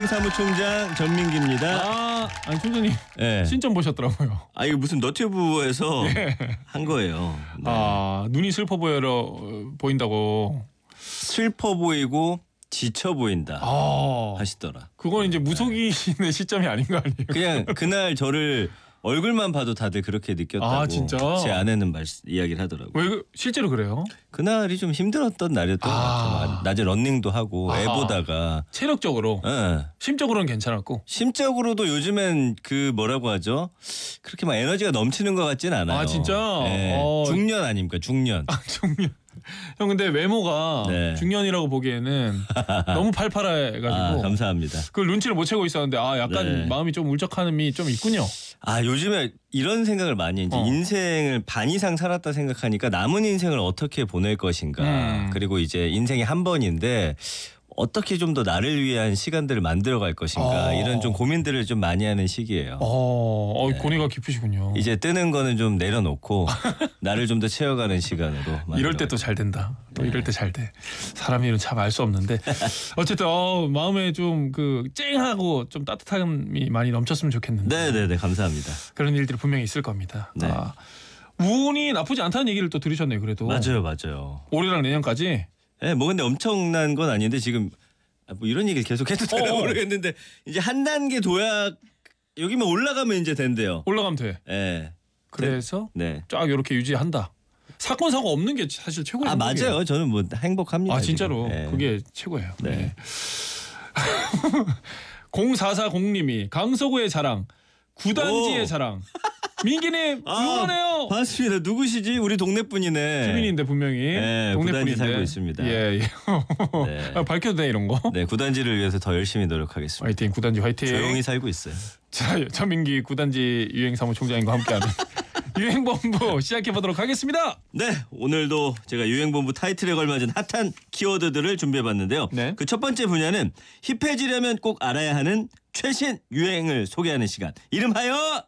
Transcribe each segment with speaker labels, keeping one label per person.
Speaker 1: 사무총장 전민기입니다.
Speaker 2: 아니 총장님
Speaker 1: 네.
Speaker 2: 신점 보셨더라고요.
Speaker 1: 이거 무슨 너튜브에서 한 거예요. 네.
Speaker 2: 눈이 슬퍼 보인다고.
Speaker 1: 슬퍼 보이고 지쳐 보인다 하시더라.
Speaker 2: 그건 이제 무속인의 시점이 아닌 거 아니에요?
Speaker 1: 그냥 그날 저를 얼굴만 봐도 다들 그렇게 느꼈다고.
Speaker 2: 진짜?
Speaker 1: 제 아내는 이야기를 하더라고요.
Speaker 2: 왜 실제로 그래요?
Speaker 1: 그날이 좀 힘들었던 날이었던 것 같아요. 낮에 런닝도 하고 애 보다가.
Speaker 2: 체력적으로?
Speaker 1: 네.
Speaker 2: 심적으로는 괜찮았고?
Speaker 1: 심적으로도 요즘엔 그 뭐라고 하죠? 그렇게 막 에너지가 넘치는 것 같진 않아요.
Speaker 2: 진짜?
Speaker 1: 네. 중년 아닙니까? 중년.
Speaker 2: 중년. 형 근데 외모가 중년이라고 보기에는 너무 팔팔해가지고.
Speaker 1: 감사합니다.
Speaker 2: 그 눈치를 못 채고 있었는데 약간 마음이 좀 울적함이 좀 있군요.
Speaker 1: 요즘에 이런 생각을 많이 이제 인생을 반 이상 살았다 생각하니까 남은 인생을 어떻게 보낼 것인가. 그리고 이제 인생이 한 번인데 어떻게 좀 더 나를 위한 시간들을 만들어갈 것인가 이런 좀 고민들을 좀 많이 하는 시기예요.
Speaker 2: 고뇌가 깊으시군요.
Speaker 1: 이제 뜨는 거는 좀 내려놓고 나를 좀 더 채워가는 시간으로.
Speaker 2: 이럴 때 또 잘 된다. 또 이럴 때 잘 돼. 사람 일은 참 알 수 없는데 어쨌든 마음에 좀 그 쨍하고 좀 따뜻함이 많이 넘쳤으면 좋겠는데.
Speaker 1: 네네네 감사합니다.
Speaker 2: 그런 일들이 분명히 있을 겁니다.
Speaker 1: 네.
Speaker 2: 운이 나쁘지 않다는 얘기를 또 들으셨네요. 그래도.
Speaker 1: 맞아요.
Speaker 2: 올해랑 내년까지.
Speaker 1: 네, 뭐 근데 엄청난 건 아닌데 지금 뭐 이런 얘기를 계속 해도 되나 모르겠는데 이제 한 단계 도약 여기만 올라가면 이제 된대요.
Speaker 2: 올라가면 돼.
Speaker 1: 네.
Speaker 2: 그래서 쫙 이렇게 유지한다. 사건 사고 없는 게 사실 최고예요.
Speaker 1: 맞아요. 저는 뭐 행복합니다.
Speaker 2: 진짜로 그게 최고예요. 네. 0440님이 강서구의 자랑, 구단지의 자랑. 민기님 응원해요.
Speaker 1: 반갑습니다. 누구시지? 우리 동네 분이네.
Speaker 2: 주민인데 분명히 동네
Speaker 1: 구단지
Speaker 2: 분인데
Speaker 1: 살고 있습니다.
Speaker 2: 예. 밝혀도 돼 이런 거.
Speaker 1: 네, 구단지를 위해서 더 열심히 노력하겠습니다.
Speaker 2: 화이팅, 구단지 화이팅.
Speaker 1: 조용히 살고 있어요.
Speaker 2: 자, 전민기 구단지 유행사무총장님과 함께하는 유행본부 시작해 보도록 하겠습니다.
Speaker 1: 네, 오늘도 제가 유행본부 타이틀에 걸맞은 핫한 키워드들을 준비해봤는데요. 그 첫 번째 분야는 힙해지려면 꼭 알아야 하는 최신 유행을 소개하는 시간. 이름하여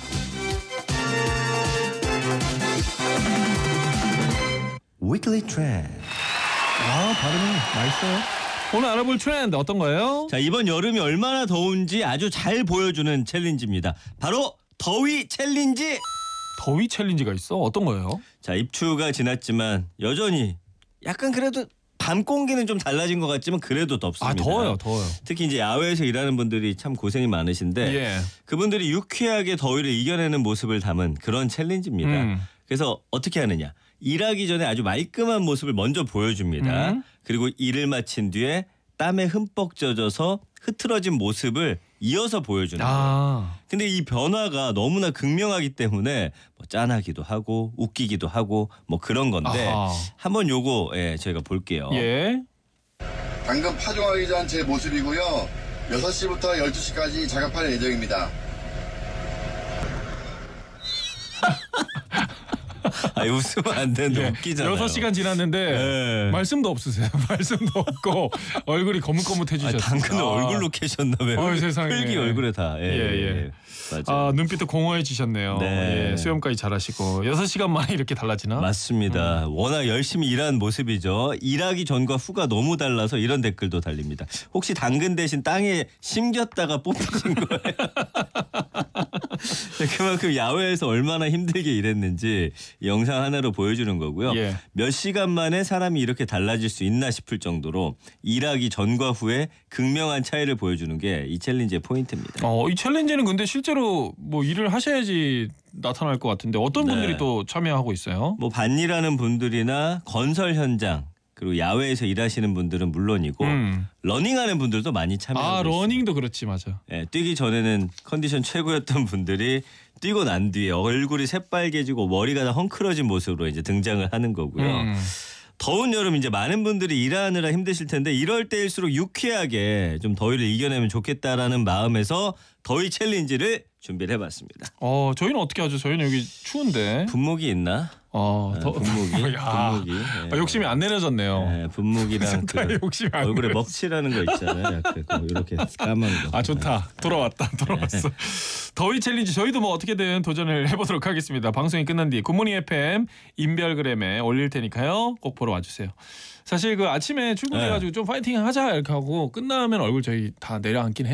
Speaker 1: Weekly Trend.
Speaker 2: 발음이 맛있어요. 오늘 알아볼 트렌드 어떤 거예요?
Speaker 1: 자, 이번 여름이 얼마나 더운지 아주 잘 보여주는 챌린지입니다. 바로 더위 챌린지.
Speaker 2: 더위 챌린지가 있어? 어떤 거예요?
Speaker 1: 자, 입추가 지났지만 여전히 약간 그래도 밤 공기는 좀 달라진 것 같지만 그래도 덥습니다.
Speaker 2: 더워요.
Speaker 1: 특히 이제 야외에서 일하는 분들이 참 고생이 많으신데 그분들이 유쾌하게 더위를 이겨내는 모습을 담은 그런 챌린지입니다. 그래서 어떻게 하느냐? 일하기 전에 아주 말끔한 모습을 먼저 보여줍니다. 그리고 일을 마친 뒤에 땀에 흠뻑 젖어서 흐트러진 모습을 이어서 보여주는 거예요. 근데 이 변화가 너무나 극명하기 때문에 뭐 짠하기도 하고 웃기기도 하고 뭐 그런 건데 한번 요거 저희가 볼게요.
Speaker 3: 방금 파종하기 전 제 모습이고요. 6시부터 12시까지 작업할 예정입니다.
Speaker 1: 웃으면 안 되는데 웃기잖아요.
Speaker 2: 6시간 지났는데 말씀도 없으세요. 말씀도 없고 얼굴이 거뭇거뭇해지셨어요.
Speaker 1: 당근을 얼굴로 캐셨나 봐요.
Speaker 2: 세상에.
Speaker 1: 흙이 얼굴에 다. 맞아요.
Speaker 2: 눈빛도 공허해지셨네요. 수염까지 잘하시고 6시간 만에 이렇게 달라지나?
Speaker 1: 맞습니다. 워낙 열심히 일한 모습이죠. 일하기 전과 후가 너무 달라서 이런 댓글도 달립니다. 혹시 당근 대신 땅에 심겼다가 뽑히신 거예요? 그만큼 야외에서 얼마나 힘들게 일했는지 영상 하나로 보여주는 거고요. 몇 시간 만에 사람이 이렇게 달라질 수 있나 싶을 정도로 일하기 전과 후에 극명한 차이를 보여주는 게 이 챌린지의 포인트입니다.
Speaker 2: 이 챌린지는 근데 실제로 뭐 일을 하셔야지 나타날 것 같은데 어떤 분들이 또 참여하고 있어요?
Speaker 1: 뭐 반일하는 분들이나 건설 현장 그리고 야외에서 일하시는 분들은 물론이고 러닝하는 분들도 많이 참여하고 있어요.
Speaker 2: 러닝도 그렇지 맞아.
Speaker 1: 뛰기 전에는 컨디션 최고였던 분들이 뛰고 난 뒤에 얼굴이 새빨개지고 머리가 다 헝클어진 모습으로 이제 등장을 하는 거고요. 더운 여름 이제 많은 분들이 일하느라 힘드실 텐데 이럴 때일수록 유쾌하게 좀 더위를 이겨내면 좋겠다라는 마음에서 더위 챌린지를 준비를 해봤습니다.
Speaker 2: 저희는 어떻게 하죠? 저희는 여기 추운데.
Speaker 1: 분무기 있나? 분무기.
Speaker 2: 야.
Speaker 1: 분무기. 네.
Speaker 2: 욕심이 안 내려졌네요.
Speaker 1: 네, 분무기랑 그
Speaker 2: 욕심이 안
Speaker 1: 얼굴에
Speaker 2: 내려졌어.
Speaker 1: 먹칠하는 거 있잖아요. 이렇게 까만 거.
Speaker 2: 좋다. 돌아왔어. 더위 챌린지 저희도 뭐 어떻게든 도전을 해보도록 하겠습니다. 방송이 끝난 뒤 굿모닝 FM 인별그램에 올릴 테니까요. 꼭 보러 와주세요. 사실 그 아침에 출근해가지고 좀 파이팅 하자 이렇게 하고 끝나면 얼굴 저희 다 내려앉긴